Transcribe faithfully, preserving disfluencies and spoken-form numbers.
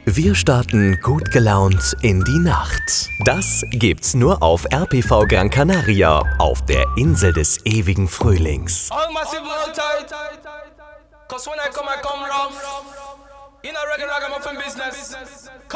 Wir starten gut gelaunt in die Nacht. Das gibt's nur auf R P V Gran Canaria, auf der Insel des ewigen Frühlings. All massive all tight. Cause when I come, I come rough. In a regular ragamuffin business.